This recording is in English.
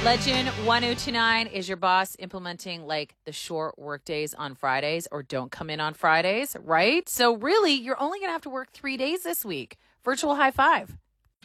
Legend 1029, is your boss implementing like the short work days on Fridays or don't come in on Fridays, right? So really, you're only going to have to work 3 days this week. Virtual high five.